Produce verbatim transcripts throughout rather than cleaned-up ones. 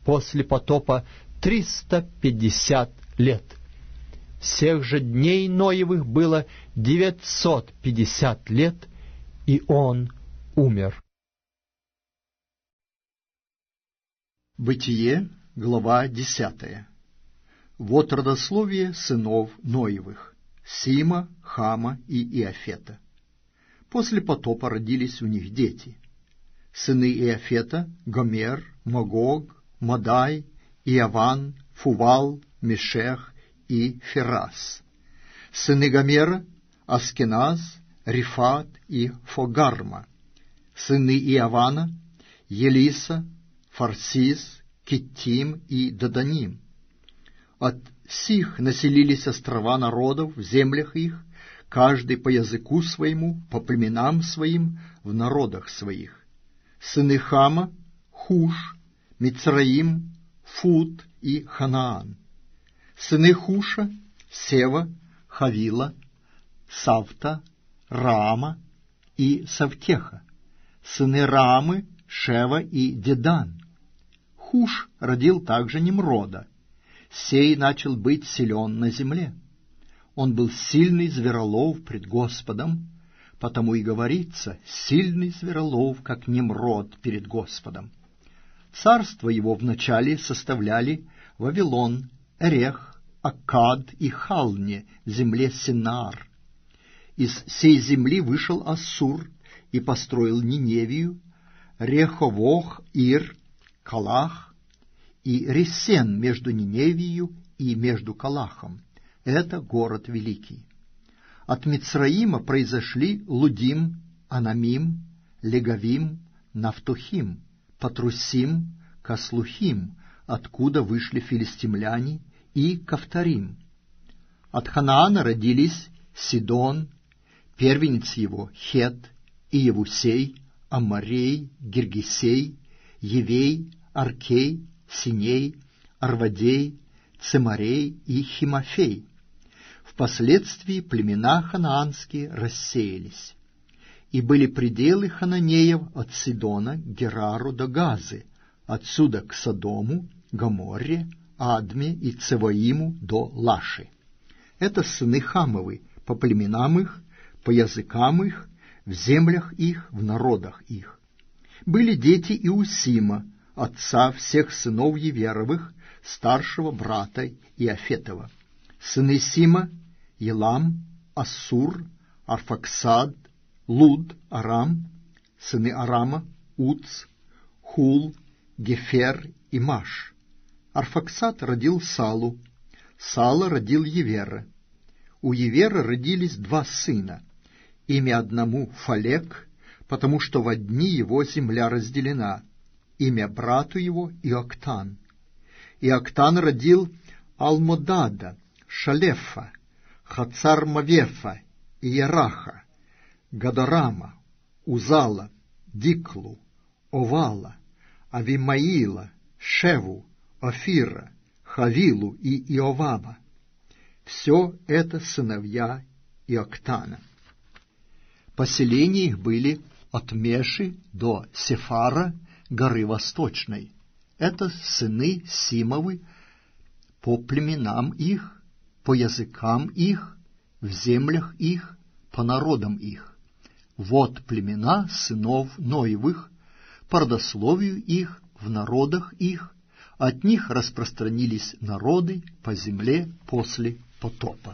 после потопа триста пятьдесят лет. Всех же дней Ноевых было девятьсот пятьдесят лет, и он умер. Бытие, глава десятая. Вот родословие сынов Ноевых: Сима, Хама и Иафета. После потопа родились у них дети. Сыны Иафета — Гомер, Магог, Мадай, Иаван, Фувал, Мешех и Ферас. Сыны Гомера — Аскеназ, Рифат и Фогарма. Сыны Иавана — Елиса, Фарсис, Киттим и Даданим. От сих населились острова народов в землях их, каждый по языку своему, по племенам своим, в народах своих. Сыны Хама — Хуш, Мицраим, Фут и Ханаан. Сыны Хуша — Сева, Хавила, Савта, Раама и Савтеха. Сыны Раамы — Шева и Дедан. Хуш родил также Немрода. Сей начал быть силен на земле. Он был сильный зверолов пред Господом, потому и говорится: сильный зверолов, как Немрод перед Господом. Царство его вначале составляли Вавилон, Эрех, Аккад и Халне в земле Синаар. Из сей земли вышел Ассур и построил Ниневию, Реховох, Ир, Калах и Ресен между Ниневией и между Калахом. Это город великий. От Мицраима произошли Лудим, Анамим, Легавим, Нафтухим, Патрусим, Каслухим, откуда вышли филистимляне, и Кавторим. От Ханаана родились Сидон, первенец его Хет, Иевусей, Амарей, Гиргесей, Евей, Аркей, Синей, Арвадей, Цемарей и Химофей. Впоследствии племена ханаанские рассеялись. И были пределы хананеев от Сидона к Герару до Газы, отсюда к Содому, Гоморре, Адме и Цеваиму до Лаши. Это сыны Хамовы, по племенам их, по языкам их, в землях их, в народах их. Были дети Иусима, отца всех сынов Еверовых, старшего брата Иафетова. Сыны Сима — Елам, Ассур, Арфаксад, Луд, Арам. Сыны Арама — Уц, Хул, Гефер и Маш. Арфаксад родил Салу, Сала родил Евера. У Евера родились два сына. Имя одному Фалек, потому что во дни его земля разделена. Имя брату его Иоктан. Иоктан родил Алмодада, Шалефа, Хацар-Мавефа, Иераха, Гадорама, Узала, Диклу, Овала, Авимаила, Шеву, Офира, Хавилу и Иоваба. Все это сыновья Иоктана. Поселения их были от Меши до Сефара, горы Восточной. Это сыны Симовы по племенам их, по языкам их, в землях их, по народам их. Вот племена сынов Ноевых, по родословию их, в народах их, от них распространились народы по земле после потопа.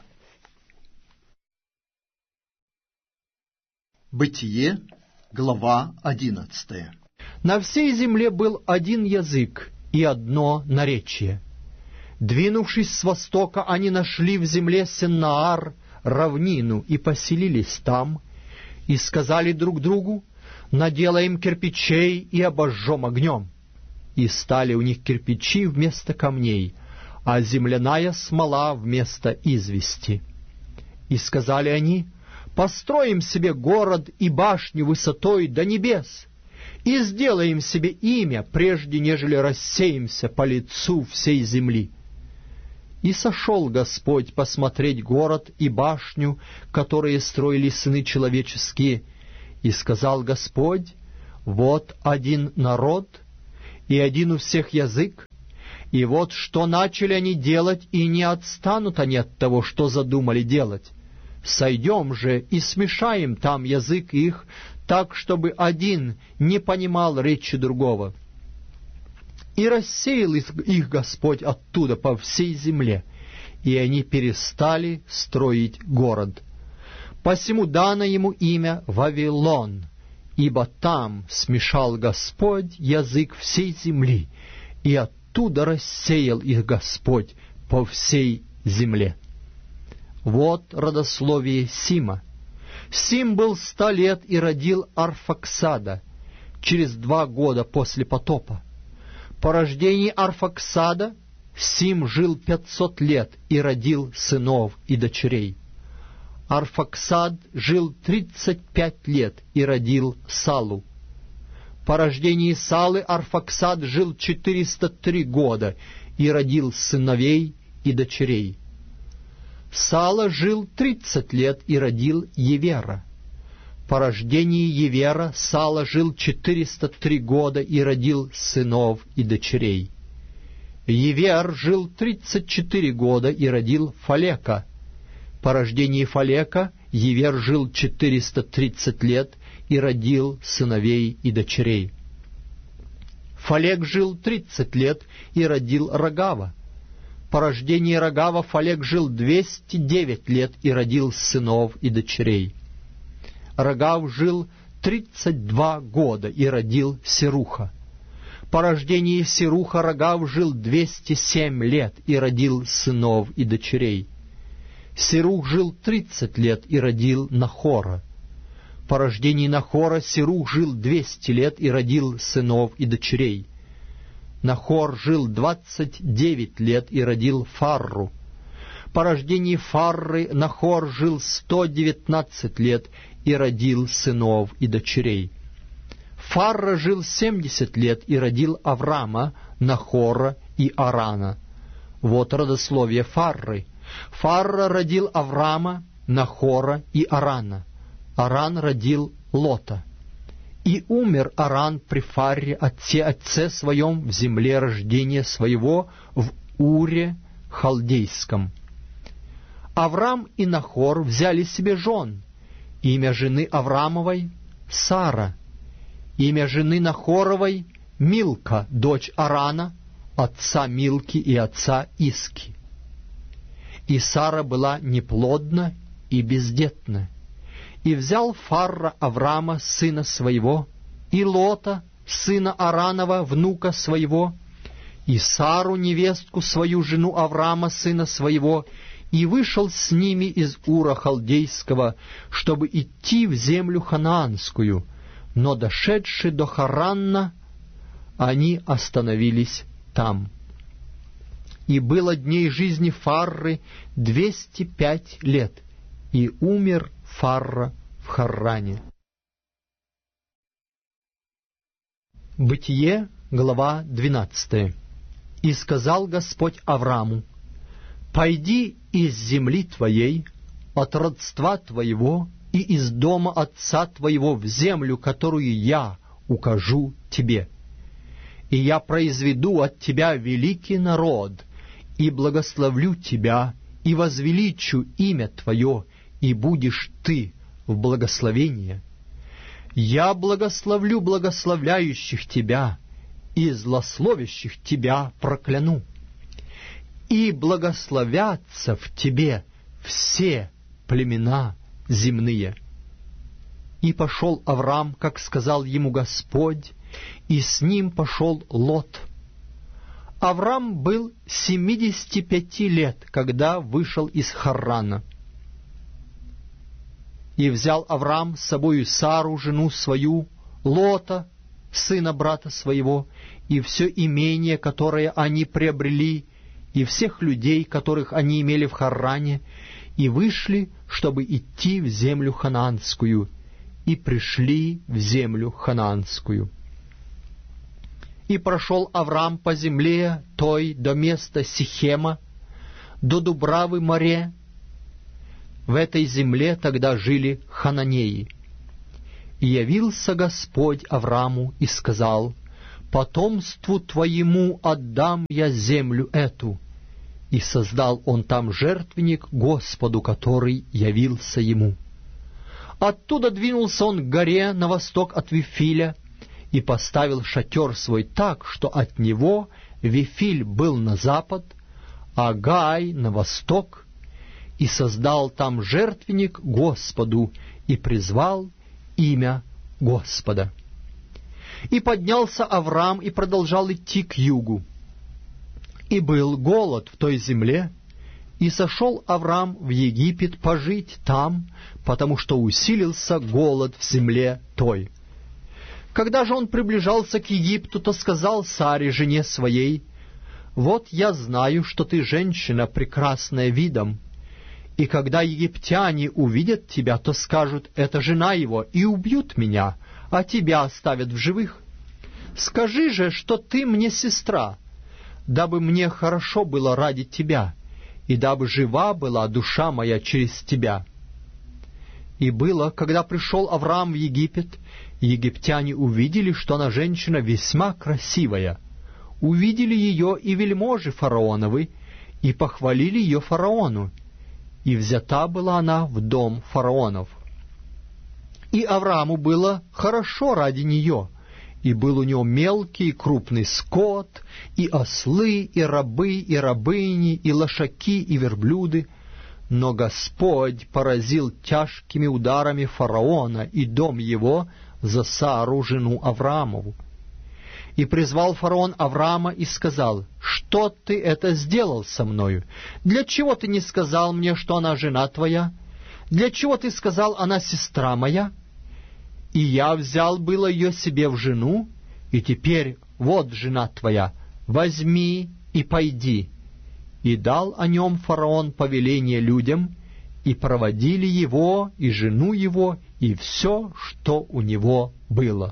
Бытие, глава одиннадцатая. На всей земле был один язык и одно наречие. Двинувшись с востока, они нашли в земле Сеннаар равнину и поселились там, и сказали друг другу: наделаем кирпичей и обожжем огнем. И стали у них кирпичи вместо камней, а земляная смола вместо извести. И сказали они: построим себе город и башню высотой до небес, и сделаем себе имя, прежде нежели рассеемся по лицу всей земли. И сошел Господь посмотреть город и башню, которые строили сыны человеческие, и сказал Господь: вот один народ, и один у всех язык, И вот что начали они делать, и не отстанут они от того, что задумали делать. Сойдем же и смешаем там язык их, так, чтобы один не понимал речи другого. И рассеял их Господь оттуда по всей земле, и они перестали строить город. Посему дано ему имя Вавилон, ибо там смешал Господь язык всей земли, и оттуда рассеял их Господь по всей земле. Вот родословие Сима. Сим был ста лет и родил Арфаксада через два года после потопа. По рождении Арфаксада Сим жил пятьсот лет и родил сынов и дочерей. Арфаксад жил тридцать пять лет и родил Салу. По рождении Салы Арфаксад жил четыреста три года и родил сыновей и дочерей. Сала жил тридцать лет и родил Евера. По рождении Евера Сала жил четыреста три года и родил сынов и дочерей. Евер жил тридцать четыре года и родил Фалека. По рождении Фалека Евер жил четыреста тридцать лет и родил сыновей и дочерей. Фалек жил тридцать лет и родил Рогава. По рождении Рогава Фалек жил двести девять лет и родил сынов и дочерей. Рогав жил тридцать два года и родил Серуха. По рождении Серуха Рогав жил двести семь лет и родил сынов и дочерей. Серух жил тридцать лет и родил Нахора. По рождении Нахора Серух жил двести лет и родил сынов и дочерей. Нахор жил двадцать девять лет и родил Фарру. По рождении Фарры Нахор жил сто девятнадцать лет и родил сынов и дочерей. Фарра жил семьдесят лет и родил Аврама, Нахора и Арана. Вот родословие Фарры. Фарра родил Аврама, Нахора и Арана. Аран родил Лота. И умер Аран при Фарре, отце, отце своем, в земле рождения своего, в Уре Халдейском. Аврам и Нахор взяли себе жен. Имя жены Аврамовой — Сара. Имя жены Нахоровой — Милка, дочь Арана, отца Милки и отца Иски. И Сара была неплодна и бездетна. И взял Фарра Аврама, сына своего, и Лота, сына Аранова, внука своего, и Сару, невестку свою, жену Аврама, сына своего, и вышел с ними из Ура Халдейского, чтобы идти в землю ханаанскую, но, дошедши до Харанна, они остановились там. И было дней жизни Фарры двести пять лет, и умер Фарра в Харране. Бытие, глава двенадцатая. «И сказал Господь Авраму: пойди из земли твоей, от родства твоего и из дома отца твоего в землю, которую я укажу тебе. И я произведу от тебя великий народ, и благословлю тебя, и возвеличу имя твое, и будешь ты в благословение. Я благословлю благословляющих тебя, и злословящих тебя прокляну. И благословятся в тебе все племена земные». И пошел Аврам, как сказал ему Господь, и с ним пошел Лот. Аврам был семидесяти пяти лет, когда вышел из Харрана. И взял Аврам с собою Сару, жену свою, Лота, сына брата своего, и все имение, которое они приобрели, и всех людей, которых они имели в Харране, и вышли, чтобы идти в землю ханаанскую, и пришли в землю ханаанскую. И прошел Аврам по земле той до места Сихема, до Дубравы море. В этой земле тогда жили хананеи. И явился Господь Авраму и сказал: потомству твоему отдам я землю эту». И создал он там жертвенник Господу, который явился ему. Оттуда двинулся он к горе на восток от Вифиля и поставил шатер свой так, что от него Вифиль был на запад, а Гай на восток, и создал там жертвенник Господу и призвал имя Господа. И поднялся Авраам и продолжал идти к югу. И был голод в той земле, и сошел Авраам в Египет пожить там, потому что усилился голод в земле той. Когда же он приближался к Египту, то сказал Саре, жене своей: «Вот я знаю, что ты женщина, прекрасная видом, и когда египтяне увидят тебя, то скажут: это жена его, и убьют меня, а тебя оставят в живых. Скажи же, что ты мне сестра, дабы мне хорошо было ради тебя, и дабы жива была душа моя через тебя». И было, когда пришел Авраам в Египет, египтяне увидели, что она женщина весьма красивая. Увидели ее и вельможи фараоновы, и похвалили ее фараону, и взята была она в дом фараонов. И Аврааму было хорошо ради нее, и был у него мелкий и крупный скот, и ослы, и рабы, и рабыни, и лошаки, и верблюды. Но Господь поразил тяжкими ударами фараона и дом его за Сару, жену Авраамову. И призвал фараон Авраама и сказал: «Что ты это сделал со мною? Для чего ты не сказал мне, что она жена твоя? Для чего ты сказал: она сестра моя? И я взял было ее себе в жену, и теперь вот жена твоя, возьми и пойди». И дал о нем фараон повеление людям, и проводили его, и жену его, и все, что у него было.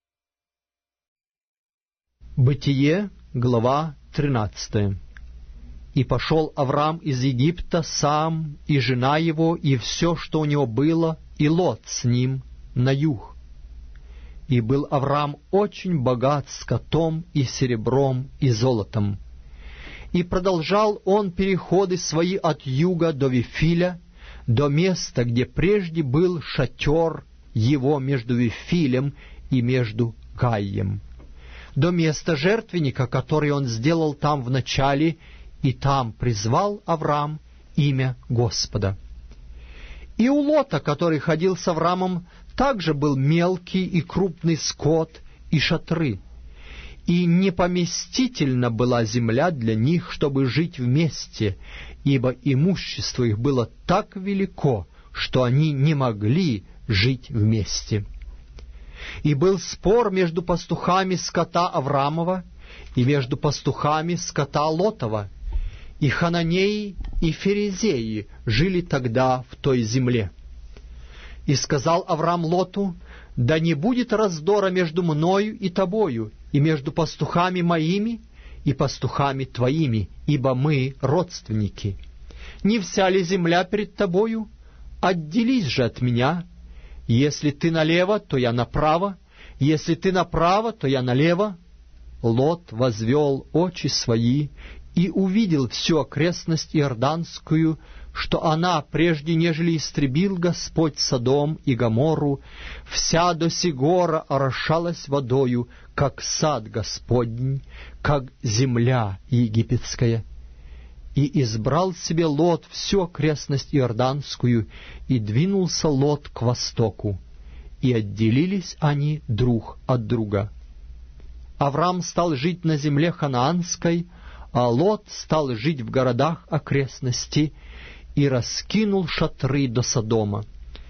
Бытие, глава тринадцатая. И пошел Авраам из Египта сам, и жена его, и все, что у него было, и Лот с ним, на юг. И был Авраам очень богат скотом и серебром и золотом. И продолжал он переходы свои от юга до Вифиля, до места, где прежде был шатер его между Вифилем и между Гаем, до места жертвенника, который он сделал там в начале, и там призвал Авраам имя Господа. И у Лота, который ходил с Авраамом, также был мелкий и крупный скот и шатры. И непоместительна была земля для них, чтобы жить вместе, ибо имущество их было так велико, что они не могли жить вместе. И был спор между пастухами скота Авраамова и между пастухами скота Лотова, и хананеи и ферезеи жили тогда в той земле. И сказал Авраам Лоту: «Да не будет раздора между мною и тобою, и между пастухами моими и пастухами твоими, ибо мы родственники. Не вся ли земля перед тобою? Отделись же от меня. Если ты налево, то я направо, если ты направо, то я налево». Лот возвел очи свои и увидел всю окрестность Иорданскую, что она, прежде нежели истребил Господь Содом и Гоморру, вся до сигора орошалась водою, как сад Господень, как земля египетская. И избрал себе Лот всю окрестность Иорданскую, и двинулся Лот к востоку, и отделились они друг от друга. Авраам стал жить на земле ханаанской, а Лот стал жить в городах окрестности, и раскинул шатры до Содома.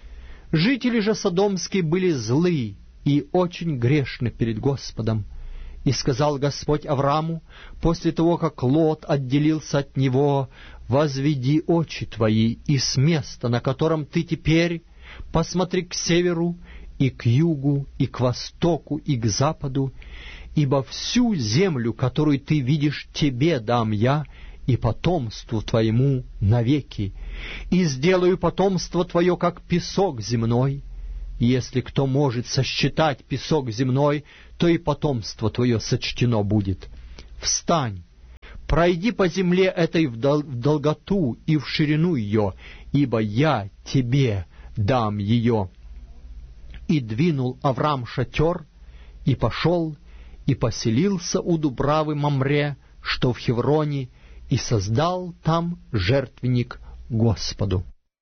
Жители же содомские были злы и очень грешны перед Господом. И сказал Господь Аврааму, после того, как Лот отделился от него: «Возведи очи твои, и с места, на котором ты теперь, посмотри к северу, и к югу, и к востоку, и к западу, ибо всю землю, которую ты видишь, тебе дам я, и потомству твоему навеки, и сделаю потомство твое, как песок земной. Если кто может сосчитать песок земной, то и потомство твое сочтено будет. Встань, пройди по земле этой в долготу и в ширину ее, ибо я тебе дам ее». И двинул Авраам шатер, и пошел, и поселился у Дубравы Мамре, что в Хевроне, и создал там жертвенник Господу.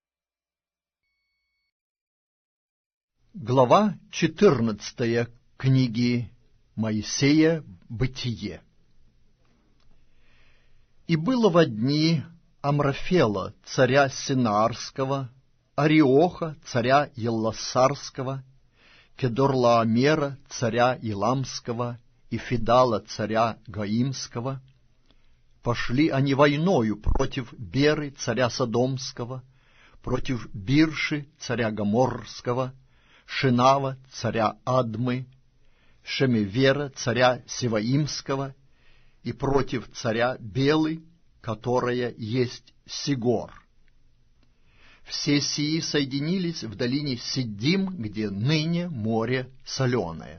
Глава четырнадцатая книги Моисея «Бытие». «И было во дни Амрафела, царя Синаарского, Ариоха, царя Елласарского, Кедорлаомера, царя Иламского, и Фидала, царя Гаимского. Пошли они войною против Беры, царя Содомского, против Бирши, царя Гоморского, Шинава, царя Адмы, Шемевера, царя Севаимского, и против царя Белы, которая есть Сигор. Все сии соединились в долине Сиддим, где ныне море соленое.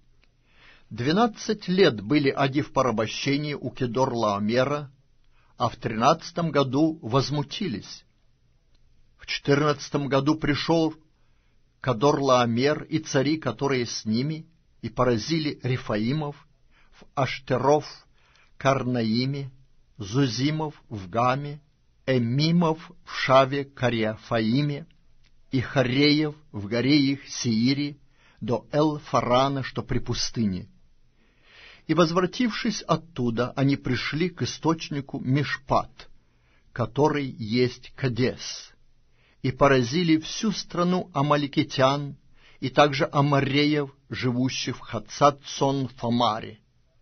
Двенадцать лет были они в порабощении у Кедорлаомера, а в тринадцатом году возмутились. В четырнадцатом году пришел Кедорлаомер и цари, которые с ними, и поразили Рефаимов в Аштеров, Карнаиме, Зузимов в Гаме, Эмимов в Шаве Кариафаиме, и Хареев в горе их Сеире до Эл-Фарана, что при пустыне. И, возвратившись оттуда, они пришли к источнику Мишпат, который есть Кадес, и поразили всю страну амаликитян, и также амореев, живущих в Хацат-Сон-Фамаре.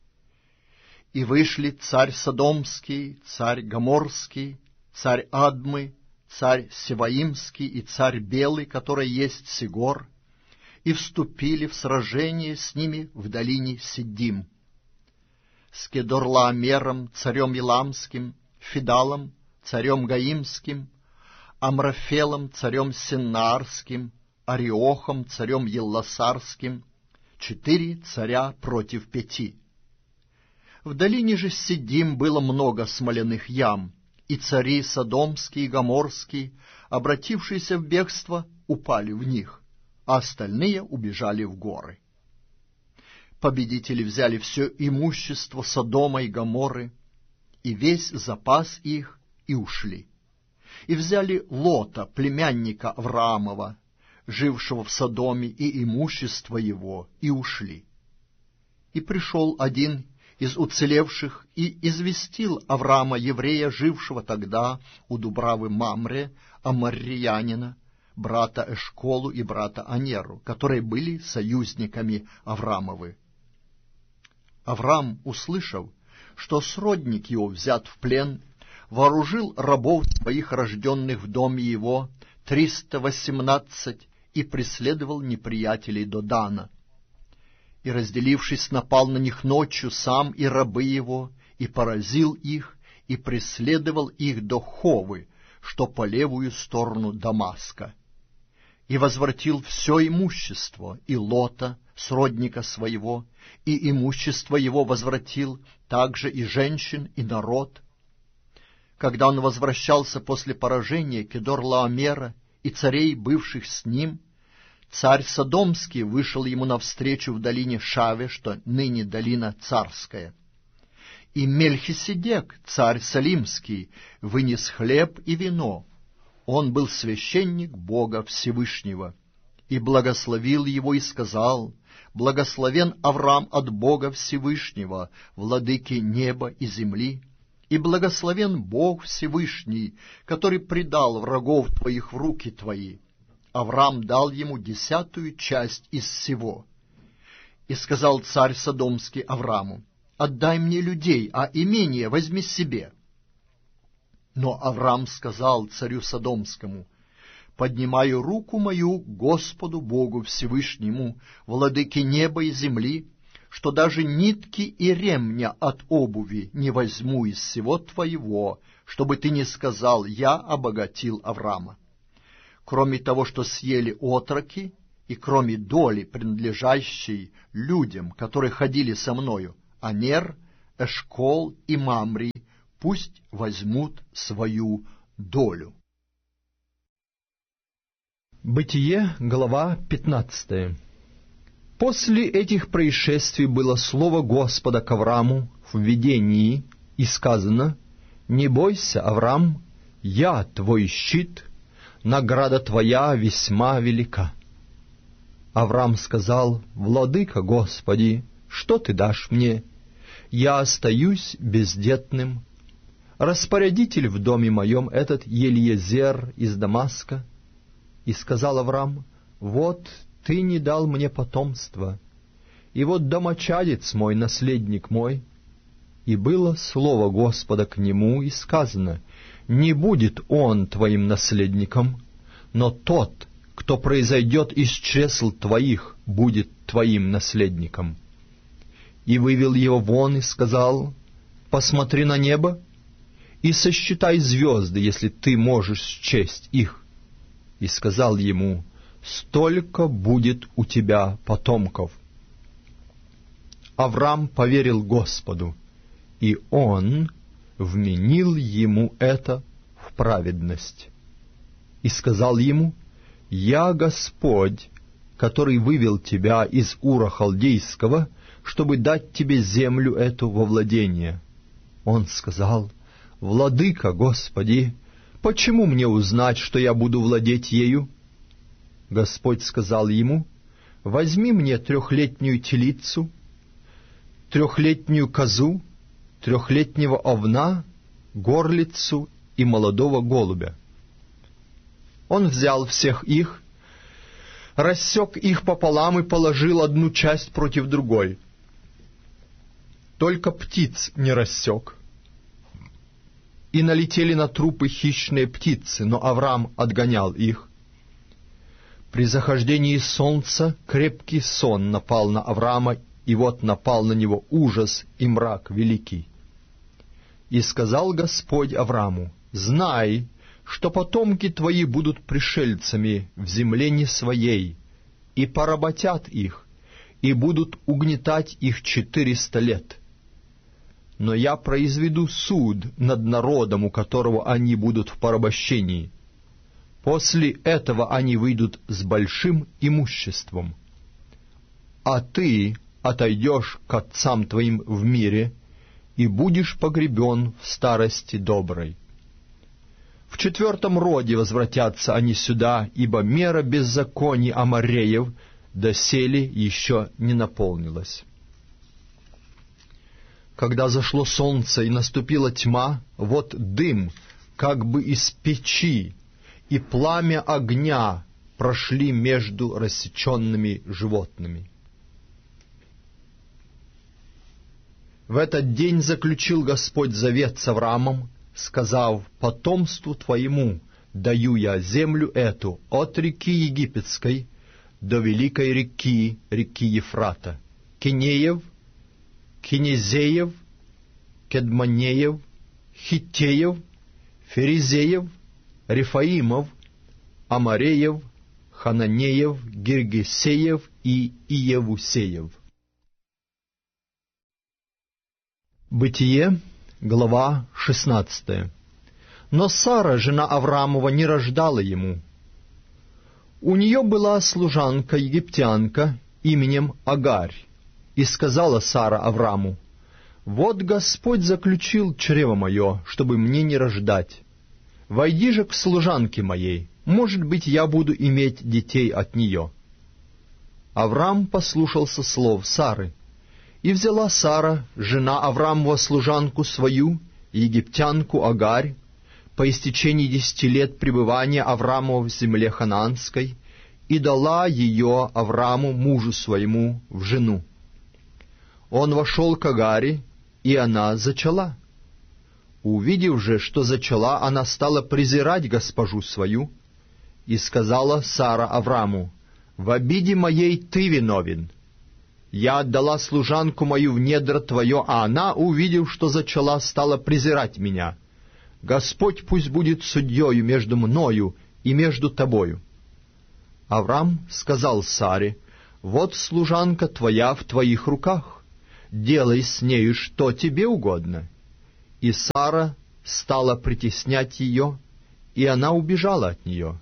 И вышли царь Содомский, царь Гоморский, царь Адмы, царь Севаимский и царь Белый, который есть Сигор, и вступили в сражение с ними в долине Сиддим. С Кедорлаомером, царем Иламским, Фидалом, царем Гаимским, Амрафелом, царем Синаарским, Ариохом, царем Елласарским, четыре царя против пяти. В долине же Сиддим было много смоляных ям, и цари Содомский и Гоморский, обратившиеся в бегство, упали в них, а остальные убежали в горы. Победители взяли все имущество Содома и Гоморры, и весь запас их, и ушли. И взяли Лота, племянника Авраамова, жившего в Содоме, и имущество его, и ушли. И пришел один из уцелевших и известил Авраама, еврея, жившего тогда у Дубравы Мамре, аморриянина, брата Эшколу и брата Анеру, которые были союзниками Авраамовы. Авраам, услышав, что сродник его взят в плен, вооружил рабов своих, рожденных в доме его, триста восемнадцать, и преследовал неприятелей до Дана. И, разделившись, напал на них ночью сам и рабы его, и поразил их, и преследовал их до Ховы, что по левую сторону Дамаска. И возвратил все имущество, и Лота, сродника своего, и имущество его возвратил, также и женщин, и народ. Когда он возвращался после поражения Кедорлаомера и царей, бывших с ним, царь Содомский вышел ему навстречу в долине Шаве, что ныне долина Царская. И Мельхиседек, царь Салимский, вынес хлеб и вино. Он был священник Бога Всевышнего, и благословил его и сказал: «Благословен Авраам от Бога Всевышнего, владыки неба и земли, и благословен Бог Всевышний, который предал врагов твоих в руки твои». Авраам дал ему десятую часть из всего. И сказал царь Содомский Аврааму: «Отдай мне людей, а имение возьми себе». Но Авраам сказал царю Содомскому: «Поднимаю руку мою к Господу Богу Всевышнему, владыке неба и земли, что даже нитки и ремня от обуви не возьму из всего твоего, чтобы ты не сказал: я обогатил Авраама. Кроме того, что съели отроки, и кроме доли, принадлежащей людям, которые ходили со мною, Анер, Эшкол и Мамри, пусть возьмут свою долю». Бытие, глава пятнадцатая. После этих происшествий было слово Господа к Авраму в видении, и сказано: «Не бойся, Аврам, я твой щит, награда твоя весьма велика». Аврам сказал: «Владыка Господи, что ты дашь мне? Я остаюсь бездетным. Распорядитель в доме моем этот Елиезер из Дамаска». И сказал Аврам: «Вот ты не дал мне потомства, и вот домочадец мой, наследник мой». И было слово Господа к нему, и сказано: «Не будет он твоим наследником, но тот, кто произойдет из чресл твоих, будет твоим наследником». И вывел его вон и сказал: «Посмотри на небо и сосчитай звезды, если ты можешь счесть их». И сказал ему: «Столько будет у тебя потомков». Аврам поверил Господу, и Он вменил ему это в праведность. И сказал ему: «Я Господь, который вывел тебя из Ура Халдейского, чтобы дать тебе землю эту во владение». Он сказал: «Владыка Господи, почему мне узнать, что я буду владеть ею?» Господь сказал ему: «Возьми мне трехлетнюю телицу, трехлетнюю козу, трехлетнего овна, горлицу и молодого голубя». Он взял всех их, рассек их пополам и положил одну часть против другой. Только птиц не рассек. И налетели на трупы хищные птицы, но Авраам отгонял их. При захождении солнца крепкий сон напал на Авраама, и вот напал на него ужас и мрак великий. И сказал Господь Аврааму: «Знай, что потомки твои будут пришельцами в земле не своей, и поработят их, и будут угнетать их четыреста лет. Но я произведу суд над народом, у которого они будут в порабощении. После этого они выйдут с большим имуществом. А ты отойдешь к отцам твоим в мире и будешь погребен в старости доброй. В четвертом роде возвратятся они сюда, ибо мера беззаконий Амореев доселе еще не наполнилась». Когда зашло солнце и наступила тьма, вот дым, как бы из печи, и пламя огня прошли между рассеченными животными. В этот день заключил Господь завет с Авраамом, сказав: «Потомству твоему даю я землю эту от реки Египетской до великой реки, реки Ефрата, Кинеев, Кинезеев, Кедманеев, Хиттеев, Ферезеев, Рефаимов, Амореев, Хананеев, Гиргесеев и Иевусеев». Бытие, глава шестнадцатая. Но Сара, жена Авраамова, не рождала ему. У нее была служанка египтянка именем Агарь, и сказала Сара Аврааму: «Вот Господь заключил чрево мое, чтобы мне не рождать. Войди же к служанке моей, может быть, я буду иметь детей от нее». Авраам послушался слов Сары, и взяла Сара, жена Авраамова, служанку свою, египтянку Агарь, по истечении десяти лет пребывания Авраамова в земле ханаанской, и дала ее Аврааму, мужу своему, в жену. Он вошел к Агаре, и она зачала. Увидев же, что зачала, она стала презирать госпожу свою, и сказала Сара Аврааму: «В обиде моей ты виновен. Я отдала служанку мою в недра твое, а она, увидев, что зачала, стала презирать меня. Господь пусть будет судьею между мною и между тобою». Авраам сказал Саре: «Вот служанка твоя в твоих руках, делай с нею, что тебе угодно». И Сара стала притеснять ее, и она убежала от нее.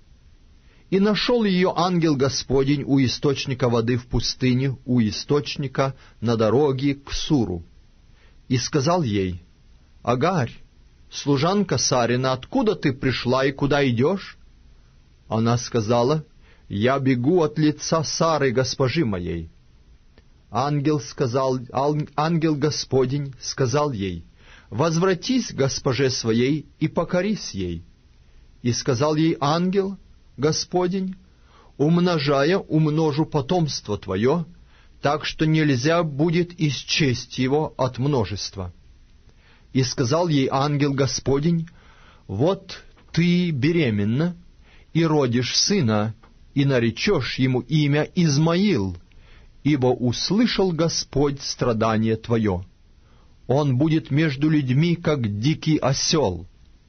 И нашел ее ангел Господень у источника воды в пустыне, у источника на дороге к Суру. И сказал ей: «Агарь, служанка Сарина, откуда ты пришла и куда идешь?» Она сказала: «Я бегу от лица Сары, госпожи моей». Ангел сказал, ангел Господень сказал ей: «Возвратись к госпоже своей и покорись ей». И сказал ей ангел Господень: «Умножая, умножу потомство твое, так что нельзя будет исчесть его от множества». И сказал ей ангел Господень: «Вот ты беременна, и родишь сына, и наречешь ему имя Измаил, ибо услышал Господь страдание твое. Он будет между людьми, как дикий осел.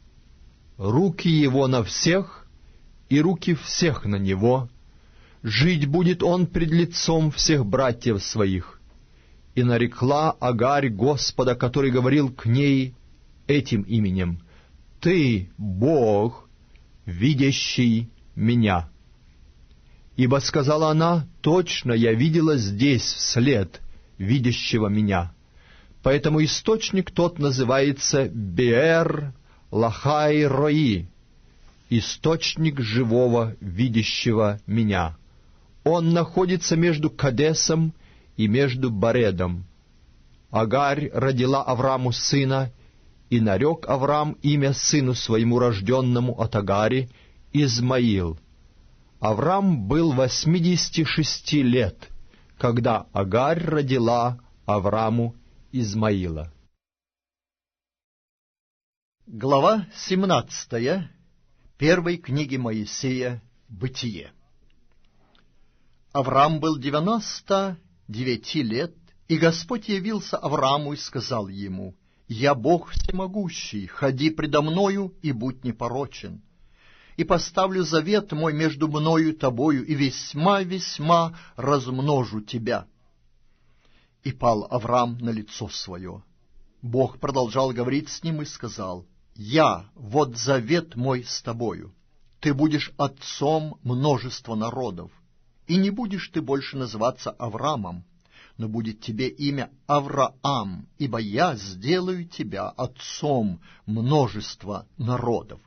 Руки его на всех, и руки всех на него. Жить будет он пред лицом всех братьев своих». И нарекла Агарь Господа, который говорил к ней этим именем: «Ты, Бог, видящий меня». Ибо, сказала она, точно я видела здесь след видящего меня. Поэтому источник тот называется Беэр Лахай Рои, источник живого, видящего меня. Он находится между Кадесом и между Баредом. Агарь родила Аврааму сына, и нарек Авраам имя сыну своему рожденному от Агари Измаил. Авраам был восьмидесяти шести лет, когда Агарь родила Аврааму Измаила. Глава семнадцатая первой книги Моисея «Бытие». Авраам был девяносто девяти лет, и Господь явился Аврааму и сказал ему: «Я Бог всемогущий, ходи предо мною и будь непорочен, и поставлю завет мой между мною и тобою, и весьма-весьма размножу тебя». И пал Авраам на лицо свое. Бог продолжал говорить с ним и сказал: «Я, вот завет мой с тобою, ты будешь отцом множества народов, и не будешь ты больше называться Авраамом, но будет тебе имя Авраам, ибо я сделаю тебя отцом множества народов.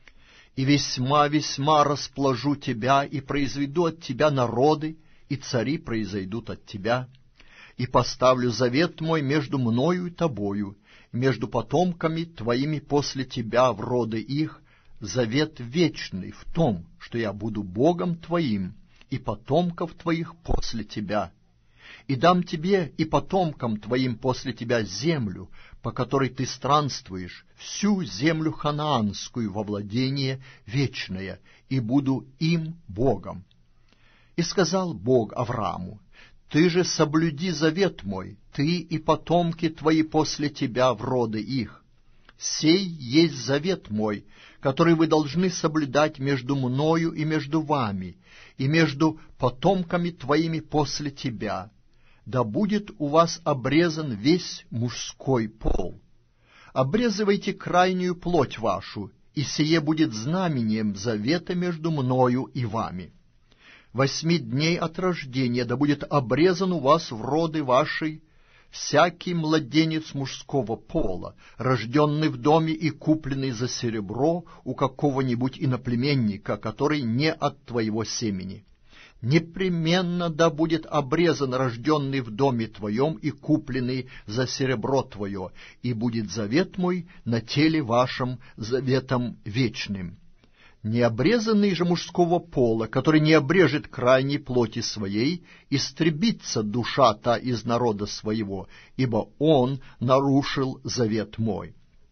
И весьма-весьма расположу тебя, и произведу от тебя народы, и цари произойдут от тебя, и поставлю завет мой между мною и тобою, между потомками твоими после тебя в роды их, завет вечный в том, что я буду Богом твоим, и потомков твоих после тебя. И дам тебе и потомкам твоим после тебя землю, по которой ты странствуешь, всю землю ханаанскую во владение вечное, и буду им Богом». И сказал Бог Аврааму: «Ты же соблюди завет мой, ты и потомки твои после тебя в роды их. Сей есть завет мой, который вы должны соблюдать между мною и между вами, и между потомками твоими после тебя. Да будет у вас обрезан весь мужской пол. Обрезывайте крайнюю плоть вашу, и сие будет знамением завета между мною и вами. Восьми дней от рождения да будет обрезан у вас в роды ваши всякий младенец мужского пола, рожденный в доме и купленный за серебро у какого-нибудь иноплеменника, который не от твоего семени. Непременно да будет обрезан рожденный в доме твоем и купленный за серебро твое, и будет завет мой на теле вашем заветом вечным. Необрезанный же мужского пола, который не обрежет крайней плоти своей, истребится душа та из народа своего, ибо он нарушил завет мой».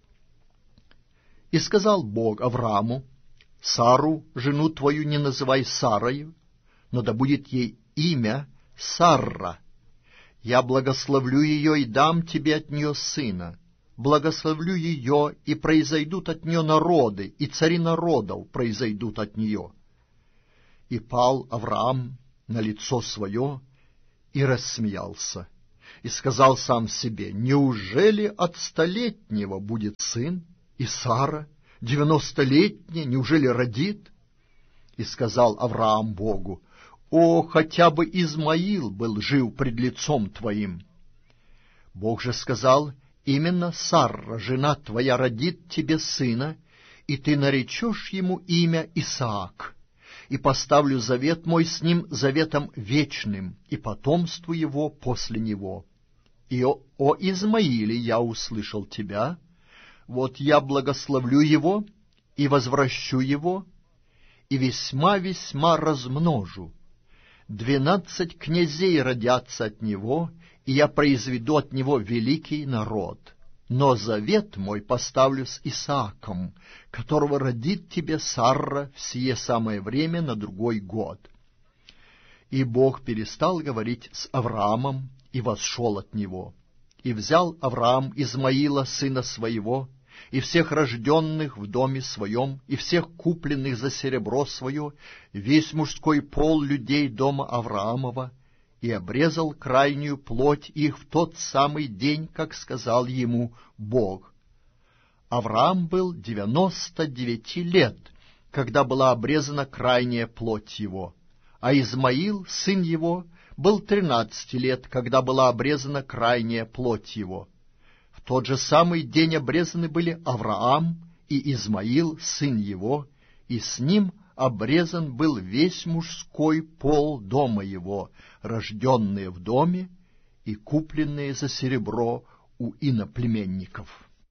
И сказал Бог Аврааму: «Сару, жену твою, не называй Сарою, но да будет ей имя Сарра. Я благословлю ее и дам тебе от нее сына. Благословлю ее, и произойдут от нее народы, и цари народов произойдут от нее. И пал Авраам на лицо свое и рассмеялся, и сказал сам себе: неужели от столетнего будет сын, и Сара, девяностолетняя, неужели родит? И сказал Авраам Богу: о, хотя бы Измаил был жив пред лицом твоим. Бог же сказал: именно Сарра, жена твоя, родит тебе сына, и ты наречешь ему имя Исаак, и поставлю завет мой с ним заветом вечным, и потомству его после него. И о, о Измаиле я услышал тебя, вот я благословлю его и возвращу его, и весьма-весьма размножу. Двенадцать князей родятся от него, и я произведу от него великий народ. Но завет мой поставлю с Исааком, которого родит тебе Сарра в сие самое время на другой год». И Бог перестал говорить с Авраамом и восшел от него. И взял Авраам Измаила, сына своего, и всех рожденных в доме своем, и всех купленных за серебро свое, весь мужской пол людей дома Авраамова, и обрезал крайнюю плоть их в тот самый день, как сказал ему Бог. Авраам был девяносто девяти лет, когда была обрезана крайняя плоть его, а Измаил, сын его, был тринадцати лет, когда была обрезана крайняя плоть его. В тот же самый день обрезаны были Авраам и Измаил, сын его, и с ним обрезан был весь мужской пол дома его, рожденные в доме и купленные за серебро у иноплеменников.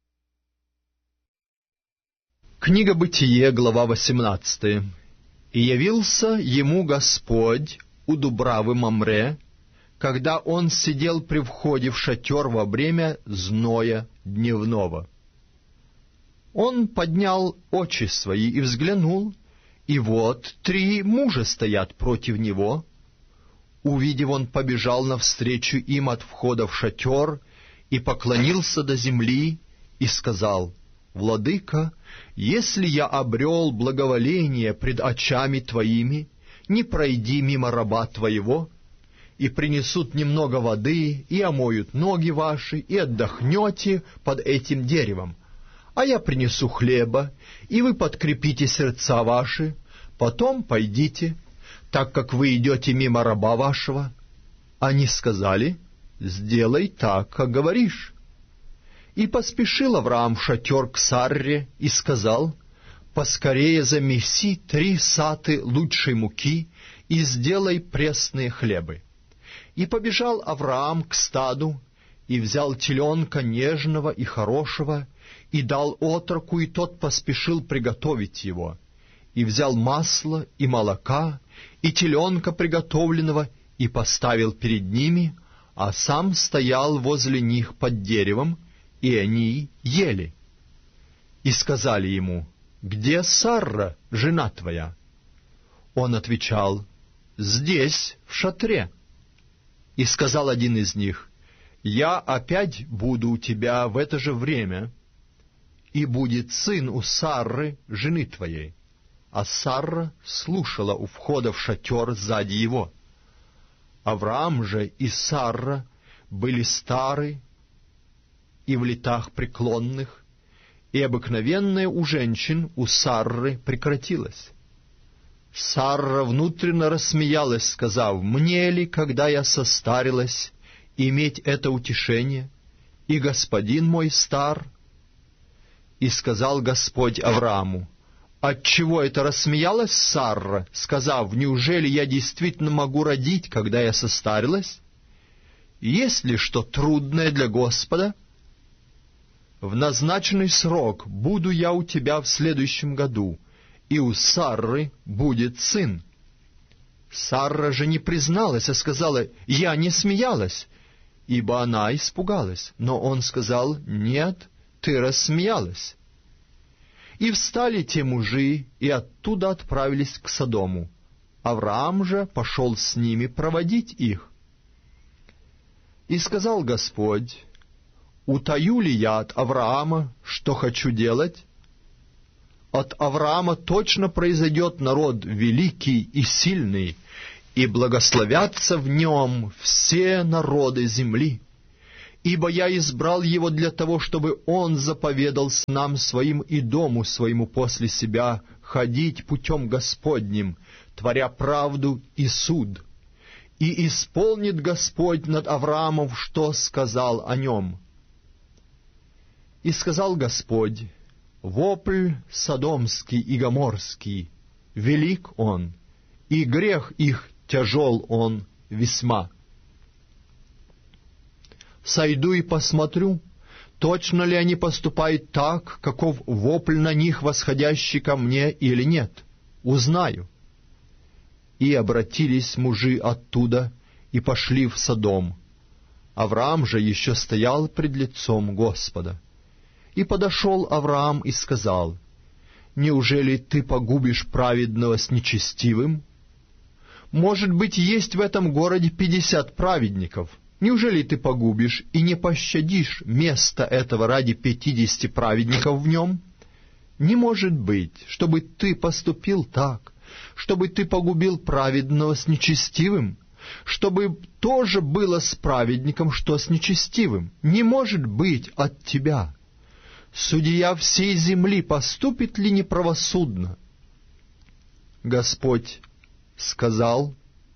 Книга Бытие, глава восемнадцатая. «И явился ему Господь у Дубравы Мамре, когда он сидел при входе в шатер во время зноя дневного. Он поднял очи свои и взглянул, и вот три мужа стоят против него. Увидев, он побежал навстречу им от входа в шатер и поклонился до земли и сказал: «Владыка, если я обрел благоволение пред очами твоими, не пройди мимо раба твоего, и принесут немного воды, и омоют ноги ваши, и отдохнете под этим деревом. А я принесу хлеба, и вы подкрепите сердца ваши, потом пойдите, так как вы идете мимо раба вашего». Они сказали: «Сделай так, как говоришь». И поспешил Авраам в шатер к Сарре и сказал: «Поскорее замеси три саты лучшей муки и сделай пресные хлебы». И побежал Авраам к стаду, и взял теленка нежного и хорошего, и дал отроку, и тот поспешил приготовить его. И взял масло и молока, и теленка приготовленного, и поставил перед ними, а сам стоял возле них под деревом, и они ели. И сказали ему: «Где Сарра, жена твоя?» Он отвечал: «Здесь, в шатре». И сказал один из них: «Я опять буду у тебя в это же время, и будет сын у Сарры, жены твоей». А Сарра слушала у входа в шатер сзади его. Авраам же и Сарра были стары и в летах преклонных, и обыкновенное у женщин у Сарры прекратилось. Сарра внутренно рассмеялась, сказав: «Мне ли, когда я состарилась, иметь это утешение, и господин мой стар?» И сказал Господь Аврааму: «Отчего это рассмеялась Сарра, сказав: неужели я действительно могу родить, когда я состарилась? Есть ли что трудное для Господа? В назначенный срок буду я у тебя в следующем году, и у Сарры будет сын». Сарра же не призналась, а сказала: «Я не смеялась», ибо она испугалась. Но он сказал: «Нет, ты рассмеялась». И встали те мужи, и оттуда отправились к Содому. Авраам же пошел с ними проводить их. И сказал Господь: «Утаю ли я от Авраама, что хочу делать? от Авраама точно произойдет народ великий и сильный, и благословятся в нем все народы земли. Ибо я избрал его для того, чтобы он заповедал снам своим и дому своему после себя ходить путем Господним, творя правду и суд. И исполнит Господь над Авраамом, что сказал о нем. И сказал Господь: вопль содомский и гоморский, велик он, и грех их тяжел он весьма. Сойду и посмотрю, точно ли они поступают так, каков вопль на них, восходящий ко мне, или нет. Узнаю. И обратились мужи оттуда и пошли в Содом. Авраам же еще стоял пред лицом Господа. И подошел Авраам и сказал: неужели ты погубишь праведного с нечестивым? Может быть, есть в этом городе пятьдесят праведников. Неужели ты погубишь и не пощадишь место этого ради пятидесяти праведников в нем? Не может быть, чтобы ты поступил так, чтобы ты погубил праведного с нечестивым, чтобы тоже было с праведником, что с нечестивым. Не может быть от тебя. Судья всей земли поступит ли неправосудно? Господь сказал: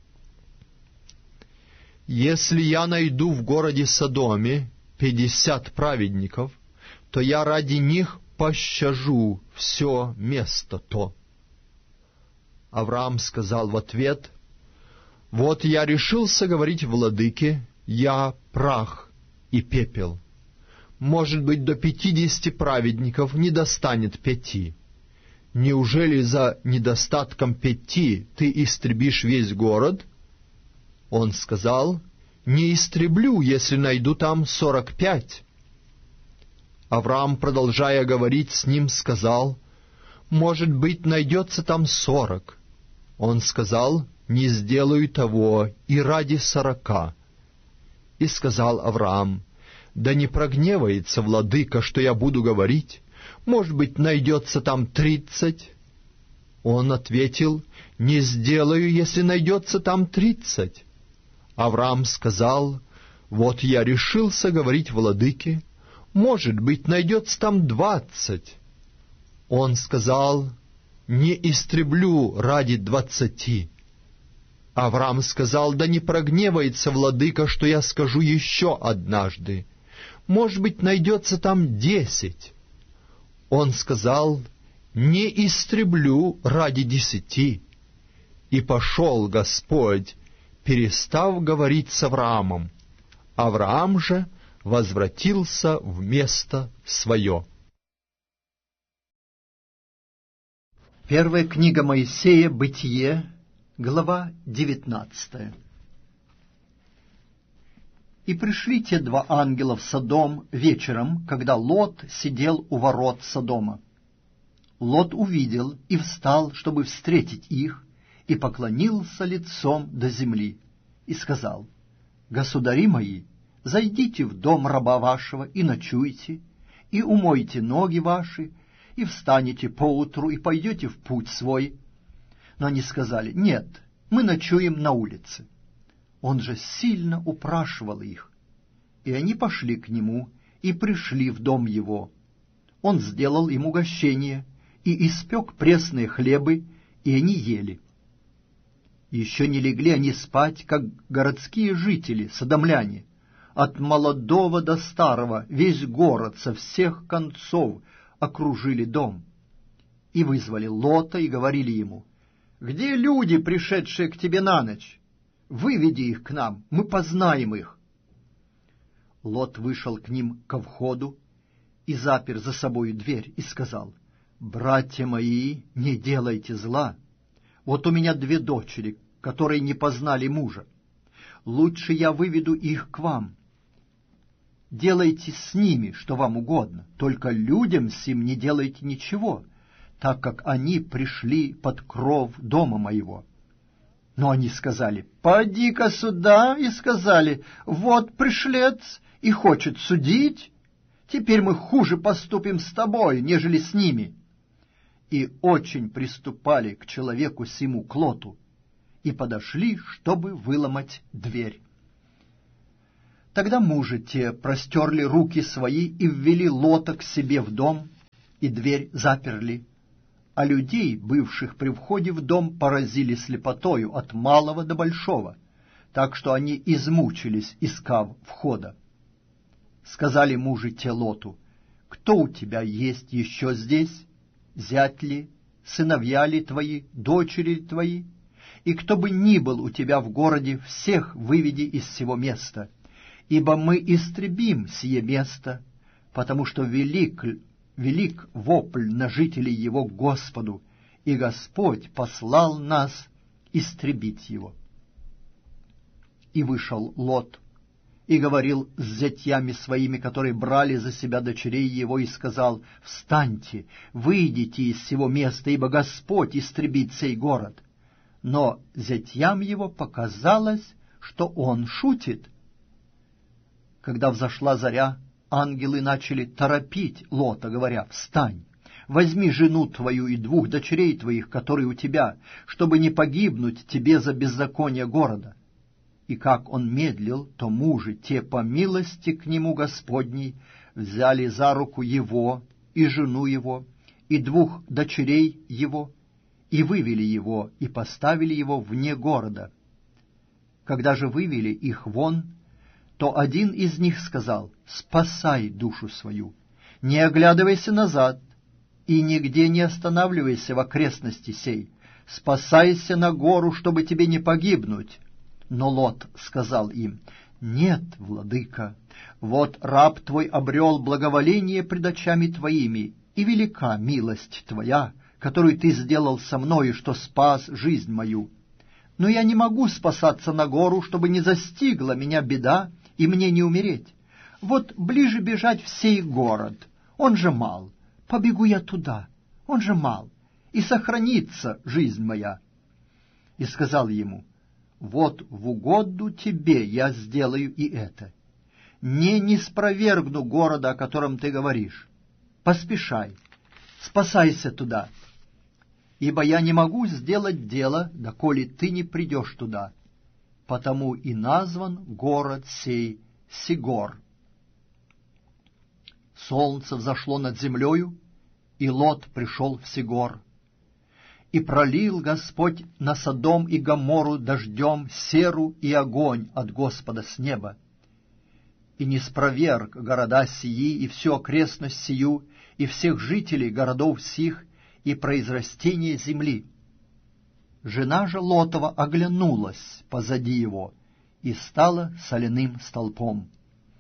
если я найду в городе Содоме пятьдесят праведников, то я ради них пощажу все место то. Авраам сказал в ответ: вот я решился говорить владыке, я прах и пепел. Может быть, до пятидесяти праведников не достанет пяти. Неужели за недостатком пяти ты истребишь весь город? Он сказал: не истреблю, если найду там сорок пять. Авраам, продолжая говорить с ним, сказал: может быть, найдется там сорок. Он сказал: не сделаю того и ради сорока. И сказал Авраам: да не прогневается владыка, что я буду говорить. Может быть, найдется там тридцать. Он ответил: не сделаю, если найдется там тридцать. Авраам сказал: вот я решился говорить владыке, может быть, найдется там двадцать. Он сказал: не истреблю ради двадцати. Авраам сказал: да не прогневается владыка, что я скажу еще однажды. Может быть, найдется там десять. Он сказал: не истреблю ради десяти. И пошел Господь, перестав говорить с Авраамом. Авраам же возвратился в место свое. Первая книга Моисея, Бытие, глава девятнадцатая. И пришли те два ангела в Содом вечером, когда Лот сидел у ворот Содома. Лот увидел и встал, чтобы встретить их, и поклонился лицом до земли, и сказал: «Государи мои, зайдите в дом раба вашего и ночуйте, и умойте ноги ваши, и встанете поутру, и пойдете в путь свой». Но они сказали: «Нет, мы ночуем на улице». Он же сильно упрашивал их, и они пошли к нему и пришли в дом его. Он сделал им угощение и испек пресные хлебы, и они ели. Еще не легли они спать, как городские жители, содомляне. От молодого до старого весь город со всех концов окружили дом. И вызвали Лота и говорили ему: «Где люди, пришедшие к тебе на ночь? Выведи их к нам, мы познаем их». Лот вышел к ним ко входу и запер за собою дверь и сказал: «Братья мои, не делайте зла. Вот у меня две дочери, которые не познали мужа. Лучше я выведу их к вам. Делайте с ними, что вам угодно, только людям сим не делайте ничего, так как они пришли под кров дома моего». Но они сказали: «Поди-ка сюда», и сказали: «Вот пришлец и хочет судить. Теперь мы хуже поступим с тобой, нежели с ними». и очень приступали к человеку сему, к Лоту, и подошли, чтобы выломать дверь. Тогда мужи те простерли руки свои и ввели Лота к себе в дом, и дверь заперли, а людей, бывших при входе в дом, поразили слепотою от малого до большого, так что они измучились, искав входа. Сказали мужи те Лоту: «Кто у тебя есть еще здесь? Зять ли, сыновья ли твои, дочери ли твои? И кто бы ни был у тебя в городе, всех выведи из сего места, ибо мы истребим сие место, потому что велик, велик вопль на жителей его к Господу, и Господь послал нас истребить его». И вышел Лот, и говорил с зятьями своими, которые брали за себя дочерей его, и сказал: «Встаньте, выйдите из сего места, ибо Господь истребит сей город». Но зятьям его показалось, что он шутит. Когда взошла заря, ангелы начали торопить Лота, говоря: «Встань, возьми жену твою и двух дочерей твоих, которые у тебя, чтобы не погибнуть тебе за беззаконие города». И как он медлил, то мужи те, по милости к нему Господней, взяли за руку его и жену его, и двух дочерей его, и вывели его, и поставили его вне города. Когда же вывели их вон, то один из них сказал: «Спасай душу свою, не оглядывайся назад, и нигде не останавливайся в окрестности сей, спасайся на гору, чтобы тебе не погибнуть». Но Лот сказал им: «Нет, владыка, вот раб твой обрел благоволение пред очами твоими, и велика милость твоя, которую ты сделал со мною, что спас жизнь мою. Но я не могу спасаться на гору, чтобы не застигла меня беда, и мне не умереть. Вот ближе бежать в сей город, он же мал, побегу я туда, он же мал, и сохранится жизнь моя». И сказал ему: «Вот в угоду тебе я сделаю и это. Не ниспровергну города, о котором ты говоришь. Поспешай, спасайся туда, ибо я не могу сделать дело, доколе ты не придешь туда. Потому и назван город сей Сигор». Солнце взошло над землею, и Лот пришел в Сигор. И пролил Господь на Содом и Гоморру дождем серу и огонь от Господа с неба. И ниспроверг города сии, и всю окрестность сию, и всех жителей городов сих, и произрастение земли. Жена же Лотова оглянулась позади его и стала соляным столпом.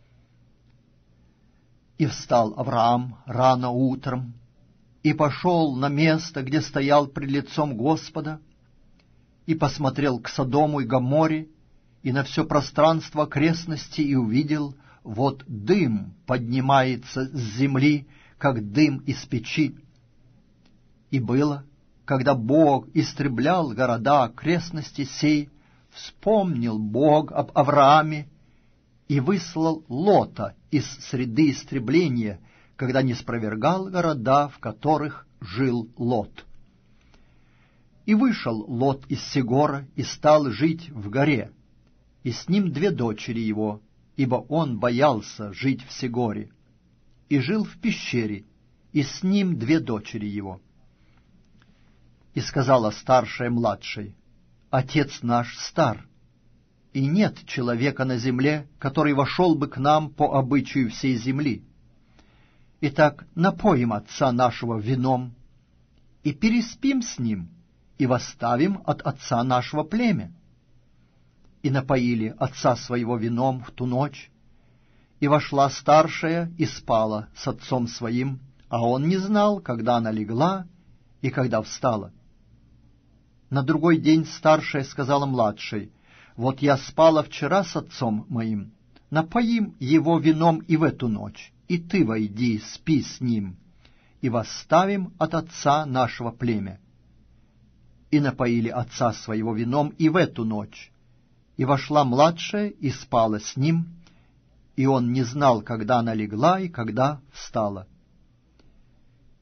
И встал Авраам рано утром, и пошел на место, где стоял пред лицом Господа, и посмотрел к Содому и Гоморре, и на все пространство окрестности, и увидел, вот дым поднимается с земли, как дым из печи. И было, когда Бог истреблял города окрестности сей, вспомнил Бог об Аврааме и выслал Лота из среды истребления, когда не спровергал города, в которых жил Лот. И вышел Лот из Сигора и стал жить в горе, и с ним две дочери его, ибо он боялся жить в Сигоре, и жил в пещере, и с ним две дочери его. И сказала старшая младшей: «Отец наш стар, и нет человека на земле, который вошел бы к нам по обычаю всей земли. Итак, напоим отца нашего вином, и переспим с ним, и восставим от отца нашего племя». И напоили отца своего вином в ту ночь, и вошла старшая и спала с отцом своим, а он не знал, когда она легла и когда встала. На другой день старшая сказала младшей: «Вот я спала вчера с отцом моим, напоим его вином и в эту ночь, и ты войди, спи с ним, и восставим от отца нашего племя». И напоили отца своего вином и в эту ночь, и вошла младшая и спала с ним, и он не знал, когда она легла и когда встала.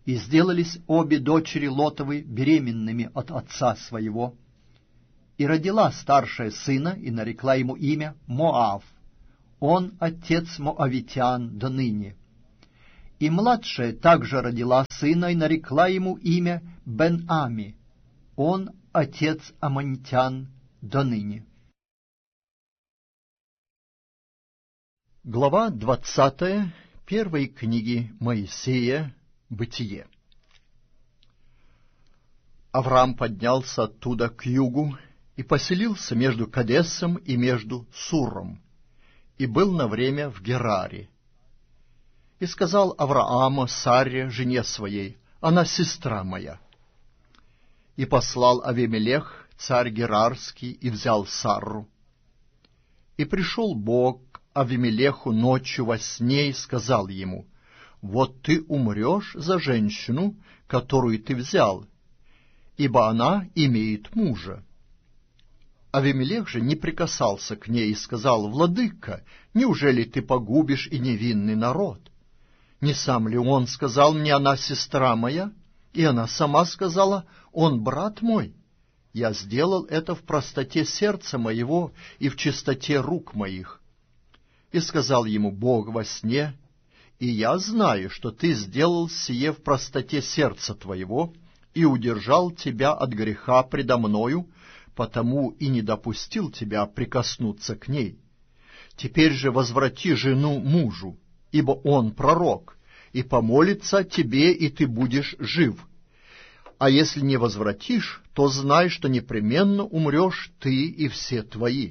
И сделались обе дочери Лотовы беременными от отца своего. И родила старшая сына, и нарекла ему имя Моав. Он отец моавитян до ныне. И младшая также родила сына, и нарекла ему имя Бен-Ами. Он отец аммонитян до ныне. Глава двадцатая первой книги Моисея «Бытие». Авраам поднялся оттуда к югу и поселился между Кадесом и между Суром, и был на время в Гераре. И сказал Авраам Саре, жене своей: «Она сестра моя». И послал Авимелех, царь Герарский, и взял Сарру. И пришел Бог к Авимелеху ночью во сне и сказал ему: «Вот ты умрешь за женщину, которую ты взял, ибо она имеет мужа». Авимелех же не прикасался к ней и сказал: «Владыка, неужели ты погубишь и невинный народ? Не сам ли он сказал мне: она сестра моя? И она сама сказала: он брат мой. Я сделал это в простоте сердца моего и в чистоте рук моих». И сказал ему Бог во сне: «И я знаю, что ты сделал сие в простоте сердца твоего и удержал тебя от греха предо мною, потому и не допустил тебя прикоснуться к ней. Теперь же возврати жену мужу, ибо он пророк, и помолится тебе, и ты будешь жив. А если не возвратишь, то знай, что непременно умрешь ты и все твои».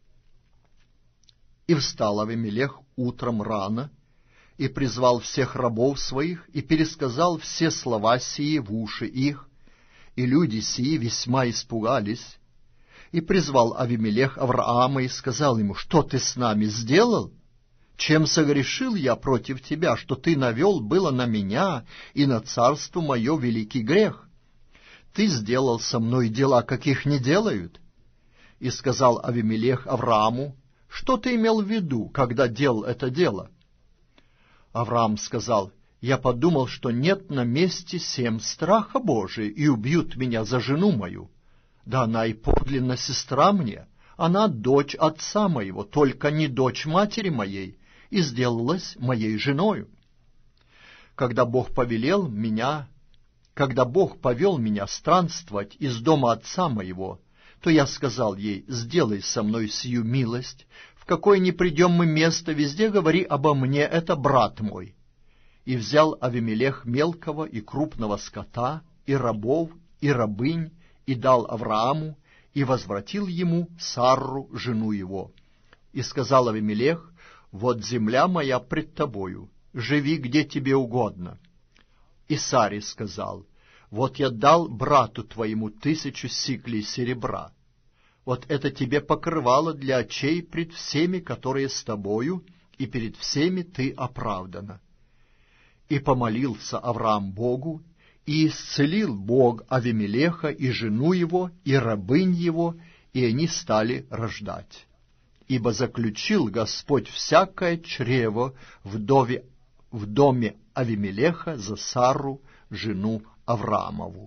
И встал Авимелех утром рано, и призвал всех рабов своих, и пересказал все слова сии в уши их, и люди сии весьма испугались. И призвал Авимелех Авраама и сказал ему: «Что ты с нами сделал? Чем согрешил я против тебя, что ты навел было на меня и на царство мое великий грех? Ты сделал со мной дела, каких не делают». И сказал Авимелех Аврааму: «Что ты имел в виду, когда делал это дело?» Авраам сказал: «Я подумал, что нет на месте сем страха Божия, и убьют меня за жену мою. Да она и подлинно сестра мне, она дочь отца моего, только не дочь матери моей, и сделалась моей женою. Когда Бог повелел меня, когда Бог повел меня странствовать из дома отца моего, то я сказал ей: сделай со мной сию милость, в какое ни придем мы место, везде говори обо мне, это брат мой». И взял Авимелех мелкого и крупного скота, и рабов, и рабынь, и дал Аврааму, и возвратил ему Сарру, жену его. И сказал Авимелех: «Вот земля моя пред тобою, живи где тебе угодно». И Саре сказал: «Вот я дал брату твоему тысячу сиклей серебра. Вот это тебе покрывало для очей пред всеми, которые с тобою, и перед всеми ты оправдана». И помолился Авраам Богу, и исцелил Бог Авимелеха и жену его, и рабынь его, и они стали рождать. Ибо заключил Господь всякое чрево в доме, в доме Авимелеха за Сарру, жену Авраамову.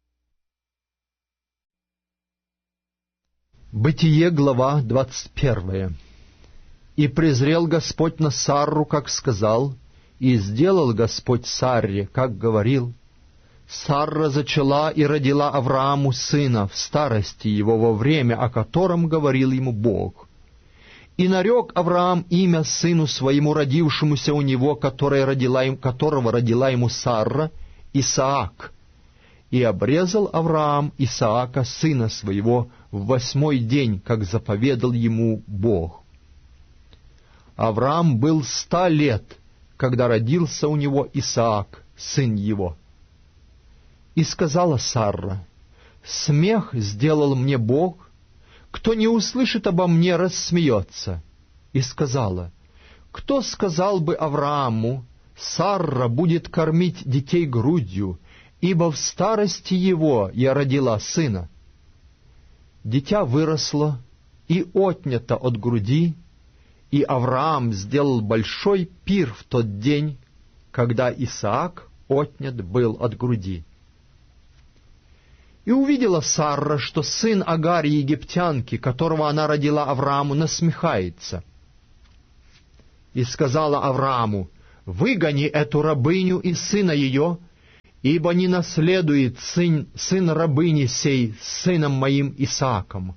Бытие, глава двадцать первая. «И презрел Господь на Сарру, как сказал, и сделал Господь Сарре, как говорил. Сарра зачала и родила Аврааму сына в старости его, во время, о котором говорил ему Бог. И нарек Авраам имя сыну своему, родившемуся у него, которое родила им, которого родила ему Сарра, Исаак. И обрезал Авраам Исаака, сына своего, в восьмой день, как заповедал ему Бог. Авраам был ста лет, когда родился у него Исаак, сын его. И сказала Сарра: «Смех сделал мне Бог, кто не услышит обо мне, рассмеется». И сказала: «Кто сказал бы Аврааму: Сарра будет кормить детей грудью, ибо в старости его я родила сына?» Дитя выросло и отнято от груди, и Авраам сделал большой пир в тот день, когда Исаак отнят был от груди. И увидела Сарра, что сын Агари египтянки, которого она родила Аврааму, насмехается. И сказала Аврааму: «Выгони эту рабыню и сына ее, ибо не наследует сын, сын рабыни сей с сыном моим Исааком».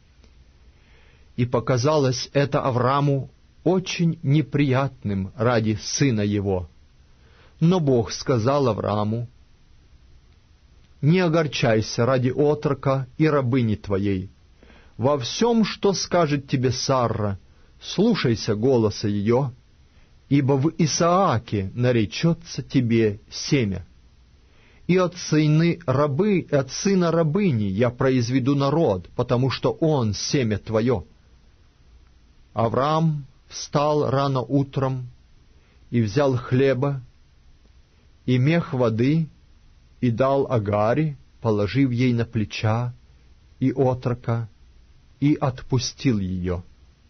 И показалось это Аврааму очень неприятным ради сына его. Но Бог сказал Аврааму: «Не огорчайся ради отрока и рабыни твоей. Во всем, что скажет тебе Сарра, слушайся голоса ее, ибо в Исааке наречется тебе семя. И от сыны рабы, от сына рабыни я произведу народ, потому что он семя твое». Авраам встал рано утром и взял хлеба и мех воды, и дал Агаре, положив ей на плеча и отрока, и отпустил ее.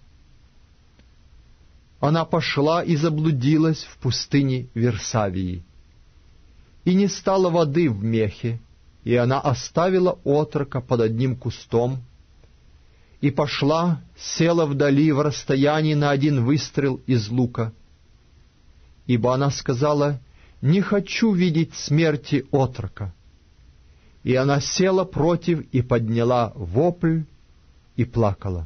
Она пошла и заблудилась в пустыне Версавии. И не стало воды в мехе, и она оставила отрока под одним кустом, и пошла, села вдали в расстоянии на один выстрел из лука. Ибо она сказала: «Не хочу видеть смерти отрока». И она села против и подняла вопль и плакала.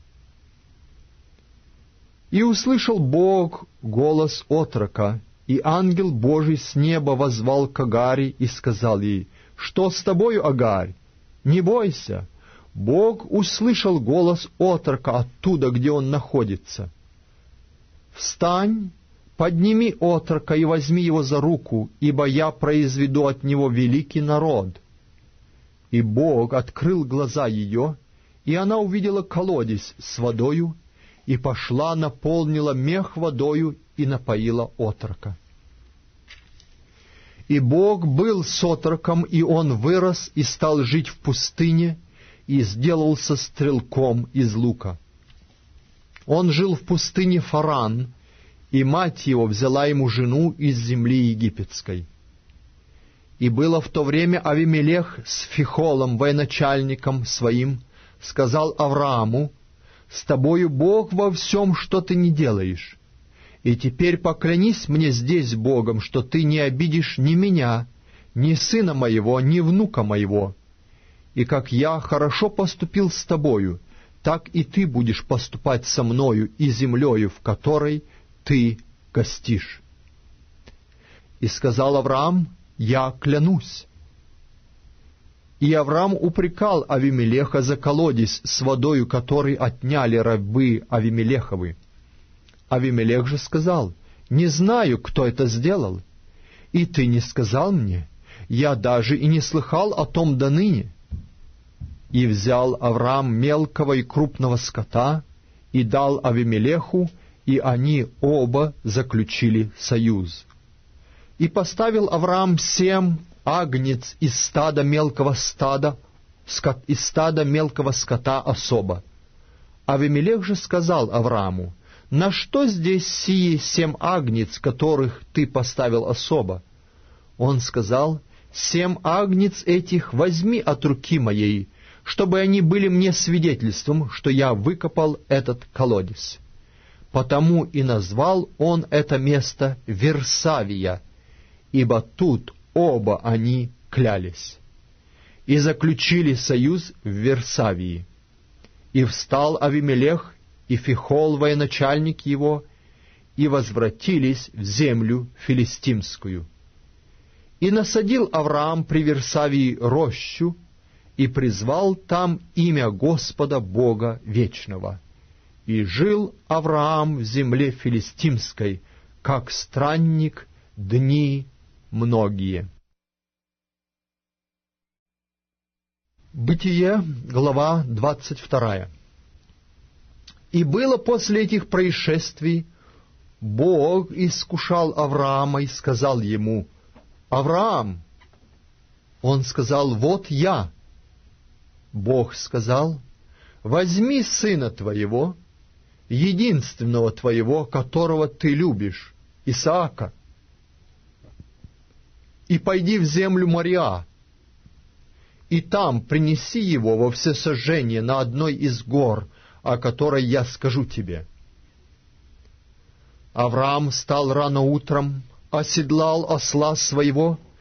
И услышал Бог голос отрока, и ангел Божий с неба воззвал к Агаре и сказал ей: «Что с тобою, Агарь? Не бойся». Бог услышал голос отрока оттуда, где он находится. «Встань, подними отрока и возьми его за руку, ибо я произведу от него великий народ». И Бог открыл глаза ее, и она увидела колодец с водою, и пошла, наполнила мех водою и напоила отрока. И Бог был с отроком, и он вырос и стал жить в пустыне, и сделался стрелком из лука. Он жил в пустыне Фаран, и мать его взяла ему жену из земли египетской. И было в то время Авимелех с Фихолом, военачальником своим, сказал Аврааму: «С тобою Бог во всем, что ты не делаешь. И теперь поклянись мне здесь Богом, что ты не обидишь ни меня, ни сына моего, ни внука моего. И как я хорошо поступил с тобою, так и ты будешь поступать со мною и землею, в которой ты гостишь». И сказал Авраам: «Я клянусь». И Авраам упрекал Авимелеха за колодец с водою, который отняли рабы Авимелеховы. Авимелех же сказал: «Не знаю, кто это сделал, и ты не сказал мне, я даже и не слыхал о том доныне». И взял Авраам мелкого и крупного скота, и дал Авимелеху, и они оба заключили союз. И поставил Авраам семь агнец из стада мелкого стада, скот, из стада мелкого скота особо. Авимелех же сказал Аврааму: «На что здесь сие семь агнец, которых ты поставил особо?» Он сказал: «Семь агнец этих возьми от руки моей, чтобы они были мне свидетельством, что я выкопал этот колодец». Потому и назвал он это место Версавия, ибо тут оба они клялись. И заключили союз в Версавии. И встал Авимелех и Фихол, военачальник его, и возвратились в землю филистимскую. И насадил Авраам при Версавии рощу, и призвал там имя Господа Бога Вечного. И жил Авраам в земле филистимской, как странник, дни многие. Бытие, глава двадцать вторая. И было после этих происшествий, Бог искушал Авраама и сказал ему: «Авраам!» Он сказал: «Вот я». Бог сказал: «Возьми сына твоего, единственного твоего, которого ты любишь, Исаака, и пойди в землю Мориа, и там принеси его во всесожжение на одной из гор, о которой я скажу тебе». Авраам встал рано утром, оседлал осла своего